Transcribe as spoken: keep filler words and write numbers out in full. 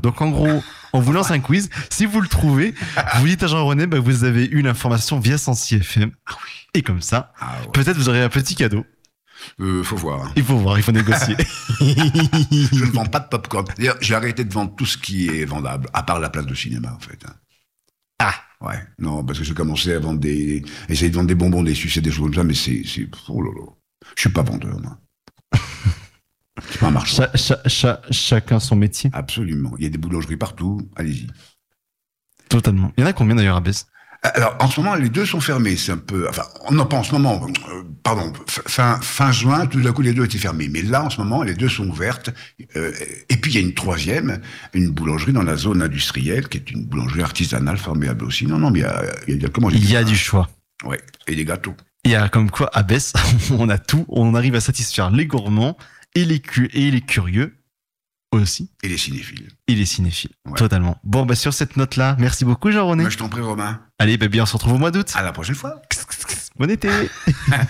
Donc en gros, on vous lance un quiz. Si vous le trouvez, vous dites à Jean-René, bah, vous avez eu l'information via Sensi F M. Ah oui. Et comme ça, Ah ouais. peut-être vous aurez un petit cadeau. Euh, faut voir. Hein. Il faut voir, il faut négocier. Je ne vends pas de popcorn. D'ailleurs, j'ai arrêté de vendre tout ce qui est vendable, à part la place de cinéma, en fait. Ah. Ouais. Non, parce que j'ai commencé à vendre des, essayer de vendre des bonbons, des sucettes, des choses comme ça, mais c'est, c'est, oh là là. Je suis pas vendeur, moi. C'est pas un marchand. Cha- cha- cha- chacun son métier. Absolument. Il y a des boulangeries partout. Allez-y. Totalement. Il y en a combien d'ailleurs à Besse? Alors, en ce moment, les deux sont fermés. C'est un peu, enfin, non, pas en ce moment. Euh, pardon. Fin, fin juin, tout d'un coup, les deux étaient fermés. Mais là, en ce moment, les deux sont ouvertes. Euh, et puis, il y a une troisième, une boulangerie dans la zone industrielle, qui est une boulangerie artisanale formidable aussi. Non, non, mais il y a, il y a comment j'ai Il y a dit, du choix. Ouais. Et des gâteaux. Il y a comme quoi à Besse, on a tout. On arrive à satisfaire les gourmands et les, cu- et les curieux aussi. Et les cinéphiles. Et les cinéphiles. Ouais. Totalement. Bon, bah sur cette note-là, merci beaucoup Jean-René. Moi, je t'en prie, Romain. Allez, bah bien, on se retrouve au mois d'août. À la prochaine fois. Bon été.